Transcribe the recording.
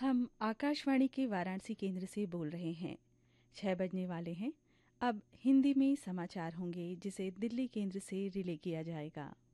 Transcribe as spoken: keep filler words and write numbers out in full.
हम आकाशवाणी के वाराणसी केंद्र से बोल रहे हैं। छह बजने वाले हैं। अब हिंदी में समाचार होंगे जिसे दिल्ली केंद्र से रिले किया जाएगा।